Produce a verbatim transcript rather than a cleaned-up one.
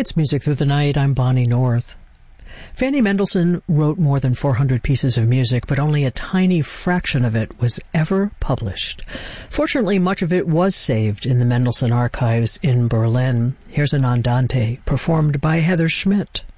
It's Music Through the Night. I'm Bonnie North. Fanny Mendelssohn wrote more than four hundred pieces of music, but only a tiny fraction of it was ever published. Fortunately, much of it was saved in the Mendelssohn archives in Berlin. Here's an Andante performed by Heather Schmidt.